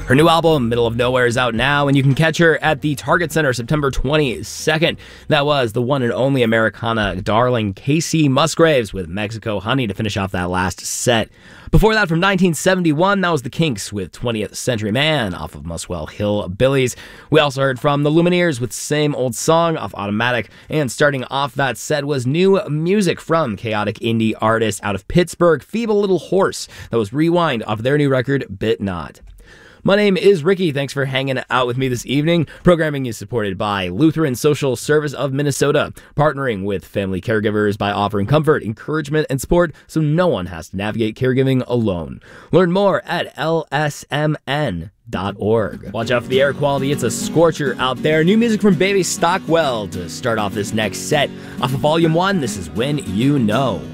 Her new album, Middle of Nowhere, is out now, and you can catch her at the Target Center September 22nd. That was the one and only Americana darling Casey Musgraves with Mexico Honey to finish off that last set. Before that, from 1971, that was the Kinks with 20th Century Man off of Muswell Hill Billies. We also heard from the Lumineers with Same Old Song off Automatic, and starting off that set was new music from chaotic indie artist out of Pittsburgh, Feeble Little Horse. That was Rewind off their new record, Bit Not. My name is Ricky. Thanks for hanging out with me this evening. Programming is supported by Lutheran Social Service of Minnesota, partnering with family caregivers by offering comfort, encouragement, and support so no one has to navigate caregiving alone. Learn more at lsmn.org. Watch out for the air quality. It's a scorcher out there. New music from Baby Stockwell to start off this next set. Off of Volume 1, this is When You Know.